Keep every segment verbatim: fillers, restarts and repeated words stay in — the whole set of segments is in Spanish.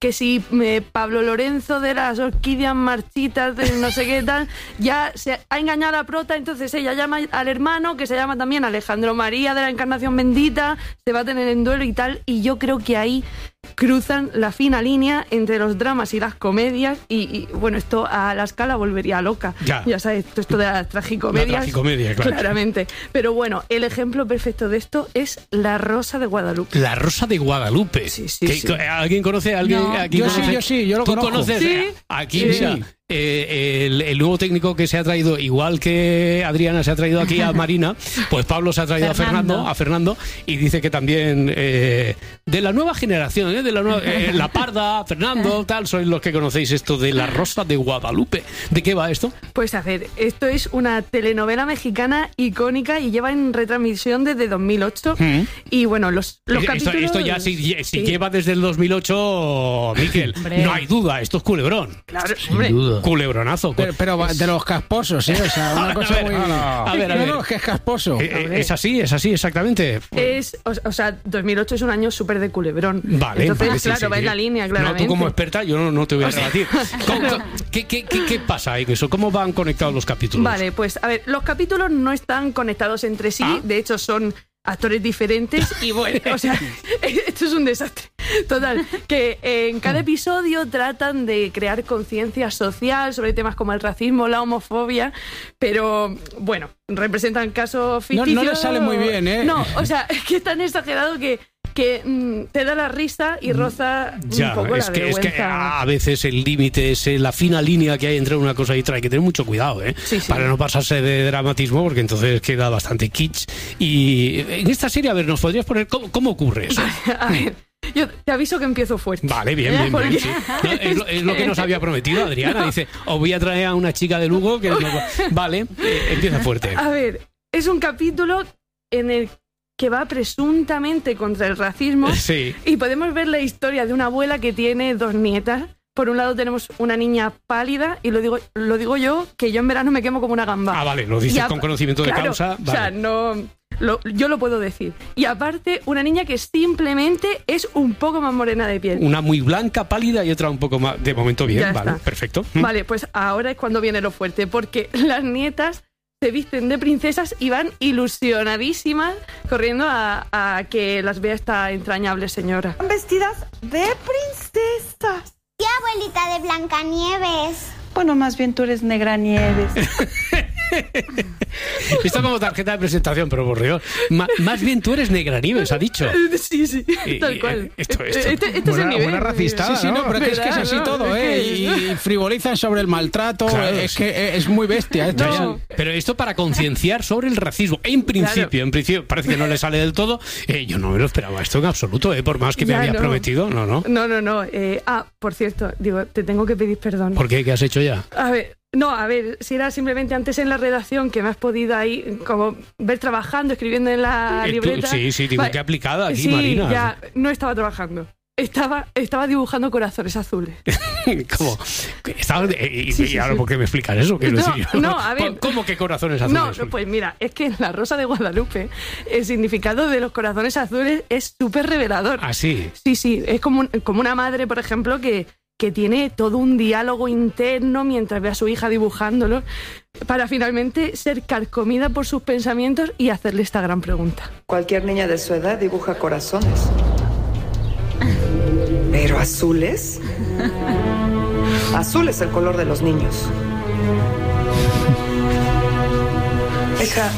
que si eh, Pablo Lorenzo de las orquídeas marchitas, de no sé qué tal, ya se ha engañado a la prota, entonces ella llama al hermano, que se llama también Alejandro María de la Encarnación Bendita, se va a tener en duelo y tal, y yo creo que ahí cruzan la fina línea entre los dramas y las comedias, y, y bueno, esto a la escala volvería loca. Ya, ya sabes, esto, esto de las tragicomedias. La tragicomedia, claro. Claramente. Pero bueno, el ejemplo perfecto de esto es La Rosa de Guadalupe. La Rosa de Guadalupe. Sí, sí, sí. ¿Alguien conoce a alguien? No, ¿Aquí yo conoce? sí, yo sí, yo lo ¿Tú conozco. conoces? ¿Sí? Aquí, Sí, mira, sí. eh, el, el nuevo técnico que se ha traído, igual que Adriana se ha traído aquí a Marina, pues Pablo se ha traído Fernando. a Fernando, a Fernando, y dice que también eh, de la nueva generación, eh, de la nueva, eh, La Parda, Fernando, tal, sois los que conocéis esto de La Rosa de Guadalupe. ¿De qué va esto? Pues a ver, esto es una telenovela mexicana icónica y lleva en retransmisión desde dos mil ocho. Mm. Y bueno, los, los esto, capítulos... esto ya, si, si sí. lleva desde el dos mil ocho, Miquel, Hombre. no hay duda, esto es culebrón. Claro, hombre. duda. Culebronazo. Pero, pero de los casposos, ¿eh? O sea, una A cosa ver, muy... a ver, a No, ver. no, es que es casposo. Eh, eh, es así, es así, exactamente. Es, o, o sea, dos mil ocho es un año súper de culebrón. Vale, Entonces, vale, sí, claro, sí, va sí. en la línea, claramente. No, tú como experta, yo no, no te voy a O sea, rebatir. ¿Cómo- claro. ¿Qué, qué, qué, qué pasa en eso? ¿Cómo van conectados los capítulos? Vale, pues a ver, los capítulos no están conectados entre sí, Ah. de hecho son actores diferentes y bueno, o sea, esto es un desastre. Total, que en cada episodio tratan de crear conciencia social sobre temas como el racismo, la homofobia, pero bueno, representan casos No, ficticios. no les sale muy bien, ¿eh? No, o sea, es que es tan exagerado que que mm, te da la risa y roza Ya, un poco es la que, es vergüenza. que a veces el límite es eh, la fina línea que hay entre una cosa y otra. Hay que tener mucho cuidado, ¿eh? Sí, sí. Para no pasarse de dramatismo, porque entonces queda bastante kitsch. Y en esta serie, a ver, ¿nos podrías poner cómo, cómo ocurre eso? A ver, yo te aviso que empiezo fuerte. Vale, bien, bien, bien. Porque- Sí. No, es, lo, es lo que nos había prometido Adriana. Dice, os voy a traer a una chica de Lugo que... nos- Vale, eh, empieza fuerte. A ver, es un capítulo en el que va presuntamente contra el racismo Sí. y podemos ver la historia de una abuela que tiene dos nietas. Por un lado tenemos una niña pálida y lo digo, lo digo yo, que yo en verano me quemo como una gamba. Ah, vale, lo dices Y a- con conocimiento de claro, causa. O sea, Vale. no... Lo, yo lo puedo decir. Y aparte, una niña que simplemente es un poco más morena de piel. Una muy blanca, pálida y otra un poco más... De momento bien, Ya vale, está. perfecto. Vale, pues ahora es cuando viene lo fuerte, porque las nietas se visten de princesas y van ilusionadísimas corriendo a, a que las vea esta entrañable señora. Van vestidas de princesas. ¿Qué abuelita de Blancanieves? Bueno, más bien tú eres Negra Nieves. Esto como tarjeta de presentación, pero por Dios. Ma- más bien tú eres Negranieves, ha dicho. Sí, sí, Y- tal y- cual. esto- esto- Este, este es el Buena, nivel. buena racistada, Sí, sí, no, pero es que es, que es así ¿Verdad? todo, No, ¿eh? es que- Y frivolizan sobre el maltrato, Claro, es sí. que es muy bestia esto. Ya, No. ya. Pero esto para concienciar sobre el racismo. En principio, Claro. en principio, parece que no le sale del todo. Eh, yo no me lo esperaba esto en absoluto, eh, por más que me Ya, había no. prometido. No, no. No, no, no. eh, ah, por cierto, digo, te tengo que pedir perdón. ¿Por qué? ¿Qué has hecho ya? A ver, no, a ver, si era simplemente antes en la redacción que me has podido ahí como ver trabajando, escribiendo en la Eh, tú- libreta. sí, sí, digo, Vale. qué aplicada aquí, Sí, Marina. ya, no estaba trabajando. Estaba, estaba dibujando corazones azules. ¿Cómo? Estaba- eh, y, Sí, y sí, ahora, sí. ¿por qué me explicas eso? Quiero No, decir yo. no, a ver. ¿Cómo que corazones No, azules? no, pues mira, es que en La Rosa de Guadalupe el significado de los corazones azules es súper revelador. Ah, sí. Sí, sí, es como, un- como una madre, por ejemplo, que, que tiene todo un diálogo interno mientras ve a su hija dibujándolo para finalmente ser carcomida por sus pensamientos y hacerle esta gran pregunta. Cualquier niña de su edad dibuja corazones. Pero azules. Azul es el color de los niños. Hija,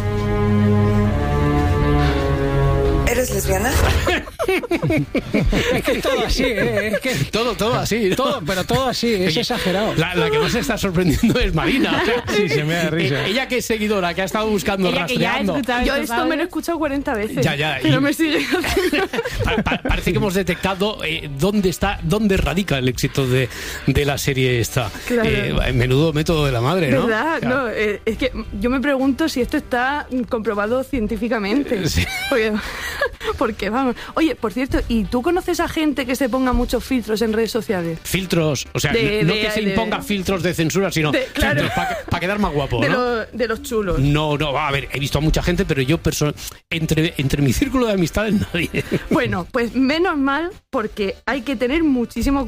¿eres lesbiana? Es que es todo así, ¿eh? Es que Todo, todo así. ¿no? todo, pero todo así, es Oye, exagerado. La, la que más se está sorprendiendo es Marina. Sí, se me da risa. Eh, Ella que es seguidora, que ha estado buscando, Ella que ya ha rastreando. escuchado Yo estos esto me lo he audios. escuchado cuarenta veces. Ya, ya, Pero y- me sigue haciendo... Pa- pa- parece que hemos detectado eh, dónde está, dónde radica el éxito de, de la serie esta. Claro. Eh, menudo método de la madre, ¿no? ¿Verdad? Claro. No, eh, es que yo me pregunto si esto está mm, comprobado científicamente. Sí. Porque, porque vamos. Oye, por cierto, ¿y tú conoces a gente que se ponga muchos filtros en redes sociales? Filtros, o sea, De- no de- que se de- imponga filtros de censura, sino de- claro. filtros para quedar más guapo, De, ¿no? lo- de los chulos. No, no, a ver, he visto a mucha gente, pero yo perso- entre, entre mi círculo de amistades nadie. Bueno, pues menos mal, porque hay que tener muchísimo